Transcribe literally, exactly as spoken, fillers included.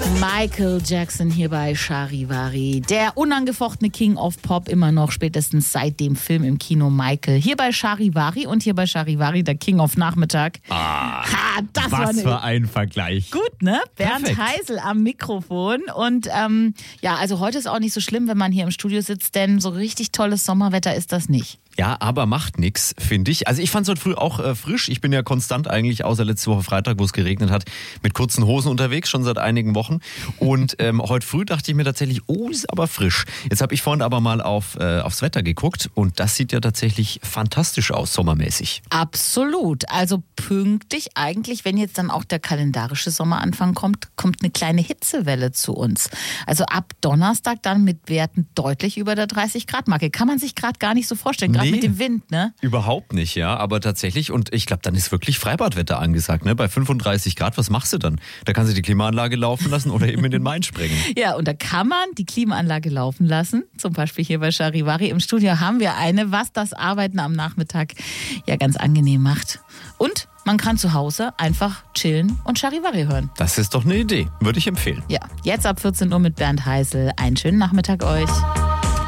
Michael Jackson hier bei Charivari. Der unangefochtene King of Pop immer noch, spätestens seit dem Film im Kino Michael. Hier bei Charivari und hier bei Charivari der King of Nachmittag. Ah, ha, das was war eine für ein Vergleich. Gut, ne? Bernd Perfekt. Heisel am Mikrofon. Und ähm, ja, also heute ist auch nicht so schlimm, wenn man hier im Studio sitzt, denn so richtig tolles Sommerwetter ist das nicht. Ja, aber macht nix, finde ich. Also ich fand es heute früh auch äh, frisch. Ich bin ja konstant eigentlich, außer letzte Woche Freitag, wo es geregnet hat, mit kurzen Hosen unterwegs, schon seit einigen Wochen. Und ähm, heute früh dachte ich mir tatsächlich, oh, ist aber frisch. Jetzt habe ich vorhin aber mal auf, äh, aufs Wetter geguckt und das sieht ja tatsächlich fantastisch aus, sommermäßig. Absolut. Also pünktlich eigentlich, wenn jetzt dann auch der kalendarische Sommeranfang kommt, kommt eine kleine Hitzewelle zu uns. Also ab Donnerstag dann mit Werten deutlich über der dreißig Grad Marke. Kann man sich gerade gar nicht so vorstellen, gerade Nee. mit dem Wind, ne? Überhaupt nicht, ja, aber tatsächlich, und ich glaube, dann ist wirklich Freibadwetter angesagt, ne? Bei fünfunddreißig Grad, was machst du dann? Da kannst du die Klimaanlage laufen lassen oder eben in den Main springen. Ja, und da kann man die Klimaanlage laufen lassen. Zum Beispiel hier bei Charivari im Studio haben wir eine, was das Arbeiten am Nachmittag ja ganz angenehm macht. Und man kann zu Hause einfach chillen und Charivari hören. Das ist doch eine Idee, würde ich empfehlen. Ja, jetzt ab vierzehn Uhr mit Bernd Heisel. Einen schönen Nachmittag euch.